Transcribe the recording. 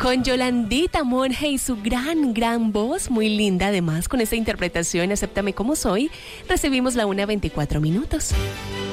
Con Yolandita Monge y su gran voz, muy linda además, con esta interpretación, Acéptame como soy, recibimos la 1:24 minutos.